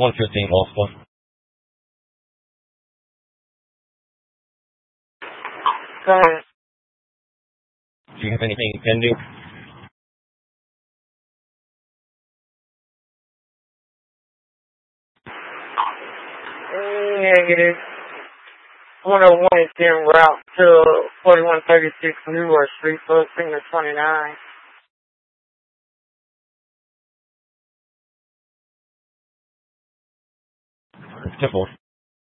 115 Oscar. Go ahead. Do you have anything pending? Negative. 101 is en route to 4136 Newark Street, for Signal 29. Temple.